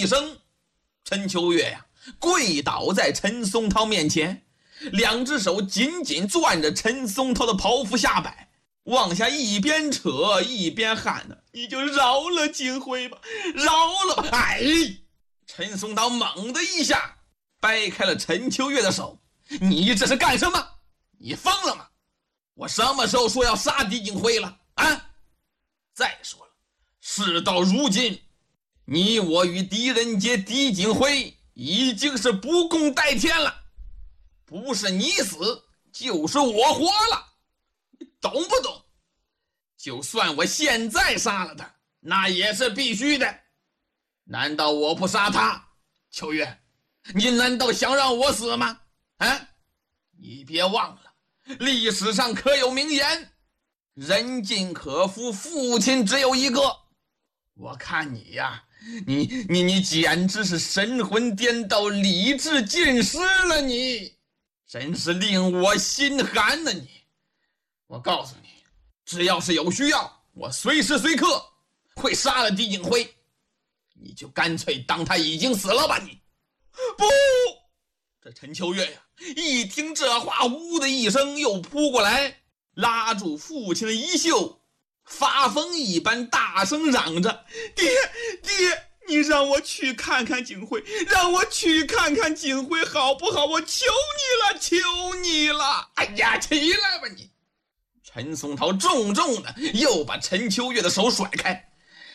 一声，陈秋月呀，跪倒在陈松涛面前，两只手紧紧攥着陈松涛的袍服下摆，往下一边扯一边喊呢：“你就饶了金辉吧，饶了吧！”哎，陈松涛猛的一下掰开了陈秋月的手：“你这是干什么？你疯了吗？我什么时候说要杀狄景辉了啊？再说了，事到如今，你我与狄仁杰、狄景辉已经是不共戴天了，不是你死就是我活了，你懂不懂？就算我现在杀了他，那也是必须的。难道我不杀他？秋月，你难道想让我死吗？啊，你别忘了，历史上可有名言，人尽可夫，父亲只有一个。我看你呀，你简直是神魂颠倒，理智尽失了，你真是令我心寒呢。我告诉你，只要是有需要，我随时随刻会杀了狄景辉，你就干脆当他已经死了吧。你不，这陈秋月呀，一听这话，呜的一声又扑过来，拉住父亲的衣袖，发疯一般大声嚷着：“爹，你让我去看看景辉，让我去看看景辉好不好？我求你了，求你了！”哎呀，起来吧你！陈松涛重重的又把陈秋月的手甩开，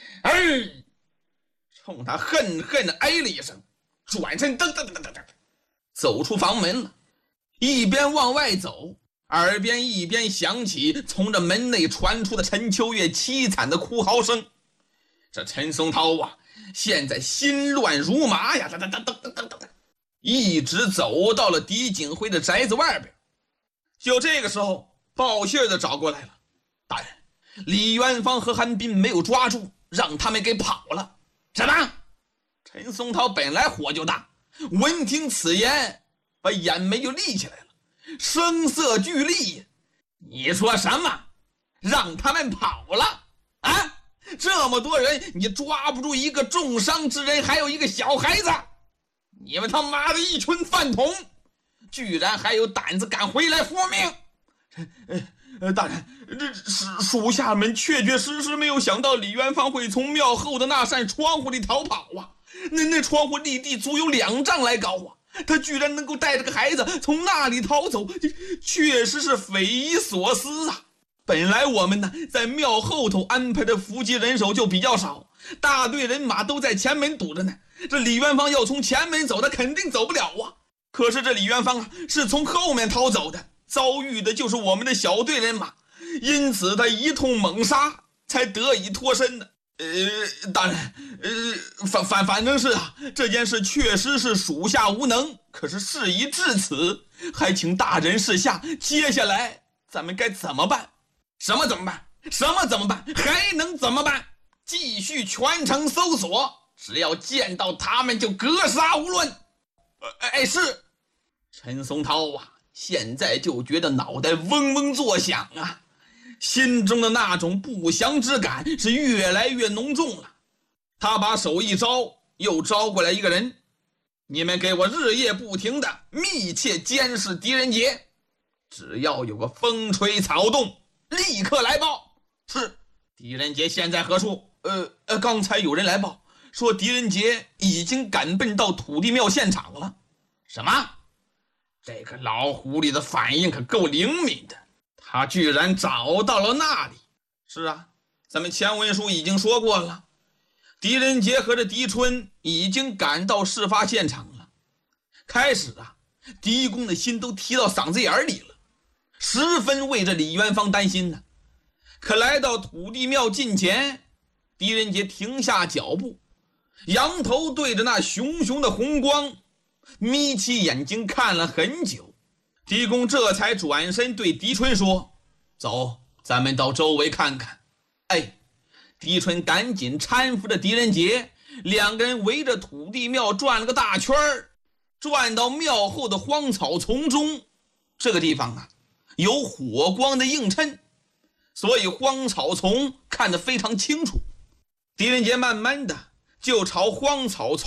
冲他恨恨的哎了一声，转身噔走出房门了。一边往外走，耳边一边响起从这门内传出的陈秋月凄惨的哭嚎声。这陈松涛啊，现在心乱如麻呀，一直走到了狄景辉的宅子外边。就这个时候，报信的找过来了：“大人，李元芳和韩斌没有抓住，让他们给跑了。”什么？陈松涛本来火就大，闻听此言，把眼眉就立起来了，声色俱厉：“你说什么？让他们跑了啊？这么多人，你抓不住一个重伤之人，还有一个小孩子，你们他妈的一群饭桶，居然还有胆子敢回来复命！”大人，这属下们确实没有想到李元芳会从庙后的那扇窗户里逃跑啊！那窗户离地足有2丈来高啊！他居然能够带着个孩子从那里逃走，确实是匪夷所思啊！本来我们呢在庙后头安排的伏击人手就比较少，大队人马都在前门堵着呢。这李元芳要从前门走，他肯定走不了啊！可是这李元芳啊是从后面逃走的，遭遇的就是我们的小队人马，因此他一通猛杀，才得以脱身的。大人，反正是啊，这件事确实是属下无能，可是事已至此，还请大人示下，接下来咱们该怎么办？什么怎么办？还能怎么办？继续全城搜索，只要见到他们就格杀无论。是。陈松涛啊，现在就觉得脑袋嗡嗡作响啊，心中的那种不祥之感是越来越浓重了。他把手一招，又招过来一个人：“你们给我日夜不停的密切监视狄仁杰，只要有个风吹草动，立刻来报。”是。狄仁杰现在何处？刚才有人来报说狄仁杰已经赶奔到土地庙现场了。什么？这个老狐狸的反应可够灵敏的，他居然找到了那里。是啊，咱们前文书已经说过了，狄仁杰和这狄春已经赶到事发现场了。开始啊，狄公的心都提到嗓子眼里了，十分为这李元芳担心呢。可来到土地庙近前，狄仁杰停下脚步，仰头对着那熊熊的红光，眯起眼睛看了很久。狄公这才转身对狄春说：“走，咱们到周围看看。”狄春赶紧搀扶着狄仁杰，两个人围着土地庙转了个大圈，转到庙后的荒草丛中。这个地方啊，有火光的映衬，所以荒草丛看得非常清楚。狄仁杰慢慢的就朝荒草丛